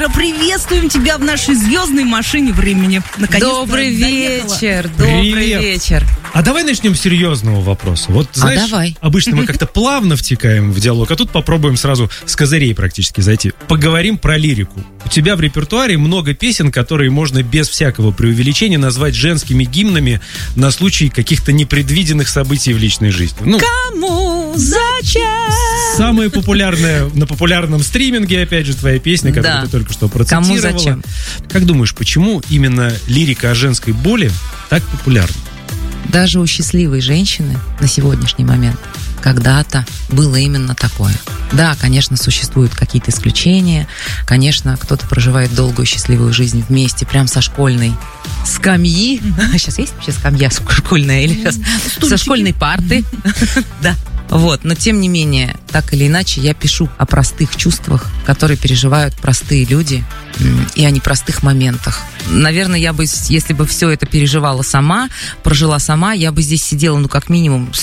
Ира, приветствуем тебя в нашей звездной машине времени. Наконец-то Добрый доехала. вечер, добрый вечер. А давай начнем с серьезного вопроса. Вот, знаешь, давай. обычно мы как-то плавно втекаем в диалог, а тут попробуем сразу с козырей практически зайти. Поговорим про лирику. У тебя в репертуаре много песен, которые можно без всякого преувеличения назвать женскими гимнами на случай каких-то непредвиденных событий в личной жизни. Ну, Кому? Зачем? самая популярная на популярном стриминге, опять же, твоя песня, которую Да. ты только что процитировала. Кому зачем? Как думаешь, почему именно лирика о женской боли так популярна? Даже у счастливой женщины на сегодняшний момент когда-то было именно такое. Да, конечно, существуют какие-то исключения. Конечно, кто-то проживает долгую счастливую жизнь вместе, прям со школьной скамьи. Сейчас есть вообще скамья школьная? Или сейчас со школьной парты? Да. Вот, но тем не менее, так или иначе, я пишу о простых чувствах, которые переживают простые люди, и о непростых моментах. Наверное, я бы, если бы все это переживала сама, прожила сама, я бы здесь сидела, ну, как минимум,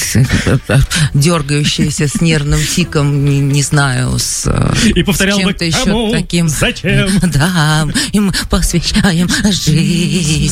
дергающаяся, с нервным тиком, не знаю, И повторял бы, чем-то еще кому, таким. зачем? Да, им посвящаем жизнь.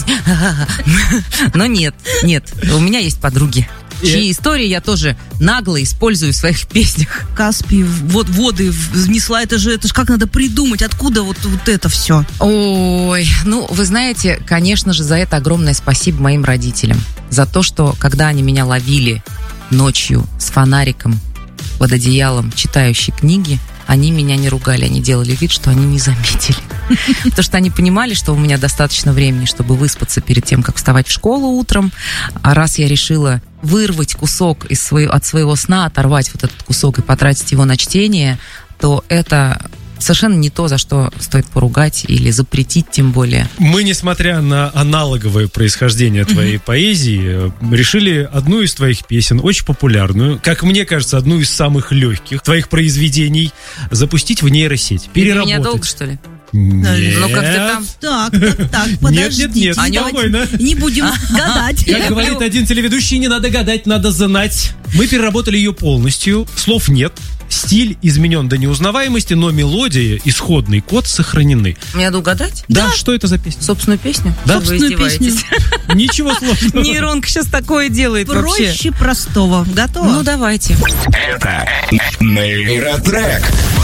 Но нет, у меня есть подруги, чьи истории я тоже нагло использую в своих песнях. Каспий, вот воды внесла, это же как надо придумать, откуда вот это все? Ой, ну, вы знаете, конечно же, за это огромное спасибо моим родителям. За то, что, когда они меня ловили ночью с фонариком под одеялом, читающей книги, они меня не ругали, они делали вид, что они не заметили. Потому что они понимали, что у меня достаточно времени, чтобы выспаться перед тем, как вставать в школу утром. А раз я решила вырвать кусок от своего сна, оторвать вот этот кусок и потратить его на чтение, то это совершенно не то, за что стоит поругать или запретить, тем более. Мы, несмотря на аналоговое происхождение твоей поэзии, решили одну из твоих песен, очень популярную, как мне кажется, одну из самых легких твоих произведений, запустить в нейросеть, переработать. Меня долго, что ли? Нет. Ну, как ты там? Так, подождите. Нет, спокойно. Не будем гадать. Как говорит один телеведущий, не надо гадать, надо знать. Мы переработали ее полностью, слов нет, стиль изменен до неузнаваемости, но мелодия, исходный код сохранены. Мне надо угадать? Да, что это за песня? Собственную песню? Да. Что вы Собственную издеваетесь? Ничего сложного. Нейронка сейчас такое делает вообще. Проще простого. Готово? Ну, давайте. Это Нейротрек.